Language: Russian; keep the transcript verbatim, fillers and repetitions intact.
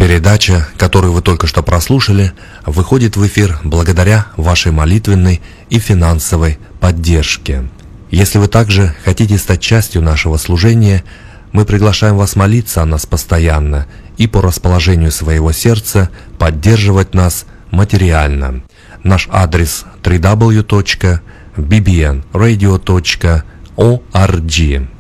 Передача, которую вы только что прослушали, выходит в эфир благодаря вашей молитвенной и финансовой поддержке. Если вы также хотите стать частью нашего служения, мы приглашаем вас молиться о нас постоянно и по расположению своего сердца поддерживать нас материально. Наш адрес дабл ю дабл ю дабл ю точка би би эн радио точка орг.